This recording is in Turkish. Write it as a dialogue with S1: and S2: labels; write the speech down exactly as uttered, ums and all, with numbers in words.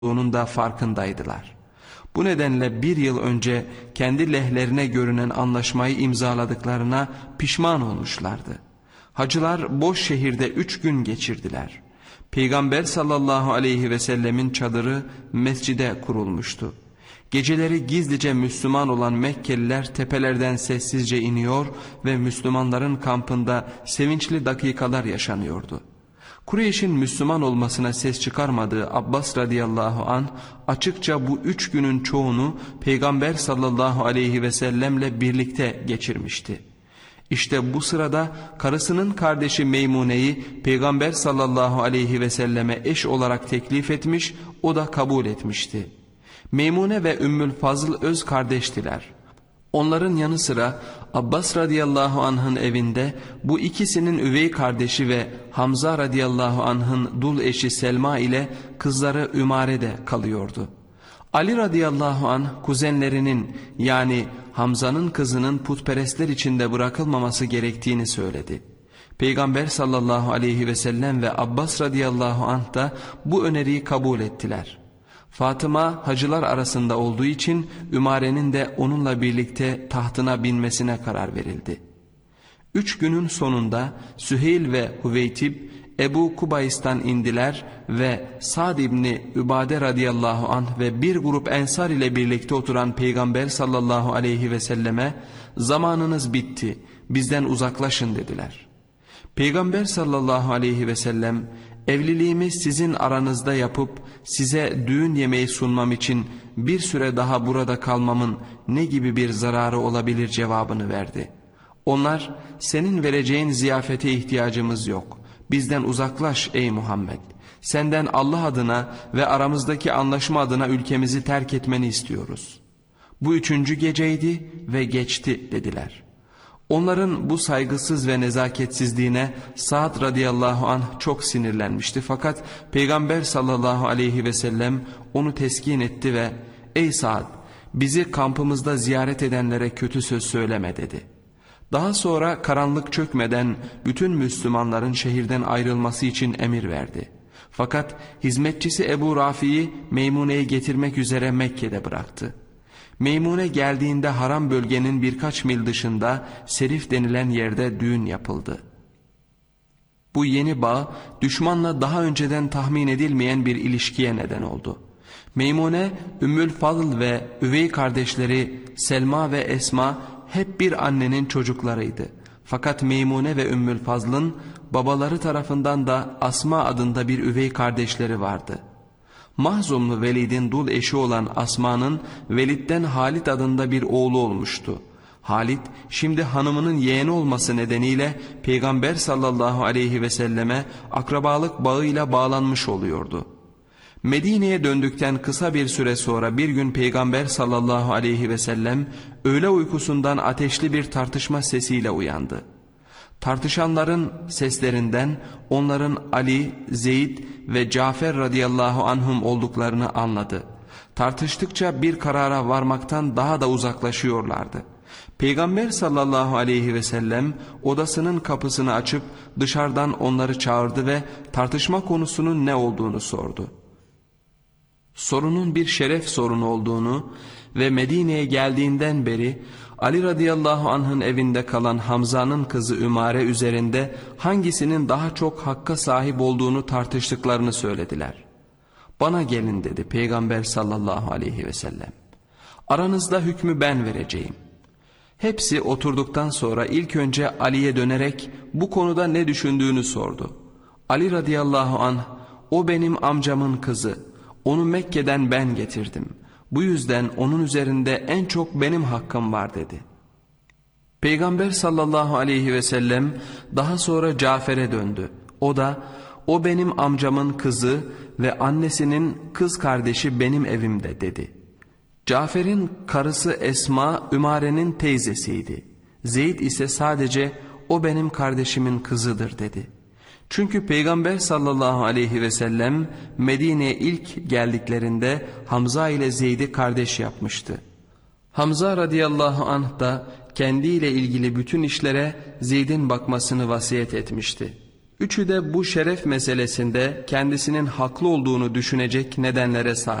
S1: olduğunun da farkındaydılar. Bu nedenle bir yıl önce kendi lehlerine görünen anlaşmayı imzaladıklarına pişman olmuşlardı. Hacılar boş şehirde üç gün geçirdiler. Peygamber sallallahu aleyhi ve sellemin çadırı mescide kurulmuştu. Geceleri gizlice Müslüman olan Mekkeliler tepelerden sessizce iniyor ve Müslümanların kampında sevinçli dakikalar yaşanıyordu. Kureyş'in Müslüman olmasına ses çıkarmadığı Abbas radıyallahu anh açıkça bu üç günün çoğunu Peygamber sallallahu aleyhi ve sellemle birlikte geçirmişti. İşte bu sırada karısının kardeşi Meymune'yi Peygamber sallallahu aleyhi ve selleme eş olarak teklif etmiş, o da kabul etmişti. Meymune ve Ümmül Fazıl öz kardeştiler. Onların yanı sıra Abbas radıyallahu anh'ın evinde bu ikisinin üvey kardeşi ve Hamza radıyallahu anh'ın dul eşi Selma ile kızları Ümare de kalıyordu. Ali radıyallahu anh kuzenlerinin yani Hamza'nın kızının putperestler içinde bırakılmaması gerektiğini söyledi. Peygamber sallallahu aleyhi ve sellem ve Abbas radıyallahu anh da bu öneriyi kabul ettiler. Fatıma hacılar arasında olduğu için Ümare'nin de onunla birlikte tahtına binmesine karar verildi. Üç günün sonunda Süheyl ve Hüveytib Ebu Kubays'tan indiler ve Sa'd İbni Übade radıyallahu anh ve bir grup ensar ile birlikte oturan Peygamber sallallahu aleyhi ve selleme zamanınız bitti, bizden uzaklaşın dediler. Peygamber sallallahu aleyhi ve sellem evliliğimi sizin aranızda yapıp size düğün yemeği sunmam için bir süre daha burada kalmamın ne gibi bir zararı olabilir cevabını verdi. Onlar senin vereceğin ziyafete ihtiyacımız yok. Bizden uzaklaş ey Muhammed. Senden Allah adına ve aramızdaki anlaşma adına ülkemizi terk etmeni istiyoruz. Bu üçüncü geceydi ve geçti dediler. Onların bu saygısız ve nezaketsizliğine Sa'd radıyallahu anh çok sinirlenmişti. Fakat Peygamber sallallahu aleyhi ve sellem onu teskin etti ve ''Ey Sa'd, bizi kampımızda ziyaret edenlere kötü söz söyleme'' dedi. Daha sonra karanlık çökmeden bütün Müslümanların şehirden ayrılması için emir verdi. Fakat hizmetçisi Ebu Rafi'yi Meymune'yi getirmek üzere Mekke'de bıraktı. Meymune geldiğinde haram bölgenin birkaç mil dışında Serif denilen yerde düğün yapıldı. Bu yeni bağ düşmanla daha önceden tahmin edilmeyen bir ilişkiye neden oldu. Meymune, Ümmül Fadıl ve üvey kardeşleri Selma ve Esma hep bir annenin çocuklarıydı. Fakat Meymune ve Ümmül Fazl'ın babaları tarafından da Asma adında bir üvey kardeşleri vardı. Mahzumlu Velid'in dul eşi olan Asma'nın Velid'den Halit adında bir oğlu olmuştu. Halit şimdi hanımının yeğeni olması nedeniyle Peygamber sallallahu aleyhi ve selleme akrabalık bağıyla bağlanmış oluyordu. Medine'ye döndükten kısa bir süre sonra bir gün Peygamber sallallahu aleyhi ve sellem öğle uykusundan ateşli bir tartışma sesiyle uyandı. Tartışanların seslerinden onların Ali, Zeyd ve Cafer radıyallahu anhum olduklarını anladı. Tartıştıkça bir karara varmaktan daha da uzaklaşıyorlardı. Peygamber sallallahu aleyhi ve sellem odasının kapısını açıp dışarıdan onları çağırdı ve tartışma konusunun ne olduğunu sordu. Sorunun bir şeref sorunu olduğunu ve Medine'ye geldiğinden beri Ali radıyallahu anh'ın evinde kalan Hamza'nın kızı Ümare üzerinde hangisinin daha çok hakka sahip olduğunu tartıştıklarını söylediler. Bana gelin dedi Peygamber sallallahu aleyhi ve sellem. Aranızda hükmü ben vereceğim. Hepsi oturduktan sonra ilk önce Ali'ye dönerek bu konuda ne düşündüğünü sordu. Ali radıyallahu anh, o benim amcamın kızı, onu Mekke'den ben getirdim. Bu yüzden onun üzerinde en çok benim hakkım var dedi. Peygamber sallallahu aleyhi ve sellem daha sonra Cafer'e döndü. O da o benim amcamın kızı ve annesinin kız kardeşi benim evimde dedi. Cafer'in karısı Esma Ümare'nin teyzesiydi. Zeyd ise sadece o benim kardeşimin kızıdır dedi. Çünkü Peygamber sallallahu aleyhi ve sellem Medine'ye ilk geldiklerinde Hamza ile Zeyd'i kardeş yapmıştı. Hamza radıyallahu anh da kendiyle ilgili bütün işlere Zeyd'in bakmasını vasiyet etmişti. Üçü de bu şeref meselesinde kendisinin haklı olduğunu düşünecek nedenlere sahip.